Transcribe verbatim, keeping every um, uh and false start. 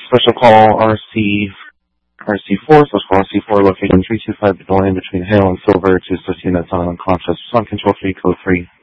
Special call R C R C four, special call R C four, located in three two five Bedouin between Hale and Silver to assist units on unconscious. Sun control three, code three.